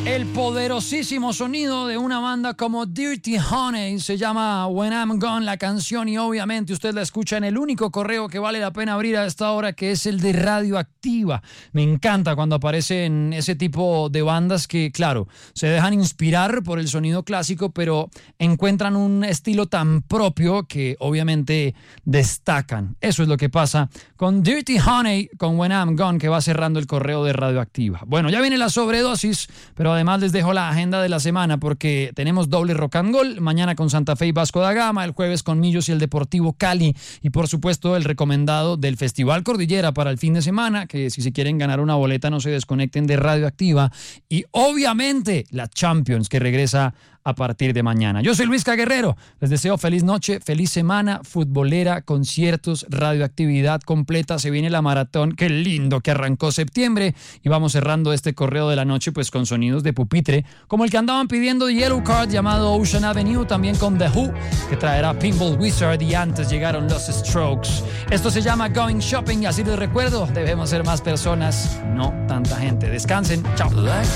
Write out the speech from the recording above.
El poderosísimo sonido de una banda como Dirty Honey, se llama When I'm Gone la canción, y obviamente usted la escucha en el único correo que vale la pena abrir a esta hora, que es el de Radioactiva. Me encanta cuando aparecen ese tipo de bandas que, claro, se dejan inspirar por el sonido clásico, pero encuentran un estilo tan propio que obviamente destacan. Eso es lo que pasa con Dirty Honey, con When I'm Gone, que va cerrando el correo de Radioactiva. Bueno, ya viene la sobredosis, pero además les dejo la agenda de la semana porque tenemos doble rock and roll, mañana con Santa Fe y Vasco da Gama, el jueves con Millos y el Deportivo Cali, y por supuesto el recomendado del Festival Cordillera para el fin de semana, que si se quieren ganar una boleta no se desconecten de Radioactiva, y obviamente la Champions, que regresa a partir de mañana. Yo soy Luis Guerrero, les deseo feliz noche, feliz semana futbolera, conciertos, radioactividad completa, se viene la maratón, qué lindo que arrancó septiembre, y vamos cerrando este correo de la noche pues con sonidos de pupitre, como el que andaban pidiendo de Yellow Card llamado Ocean Avenue, también con The Who, que traerá Pinball Wizard, y antes llegaron los Strokes. Esto se llama Going Shopping, y así les recuerdo, debemos ser más personas, no tanta gente. Descansen, chao.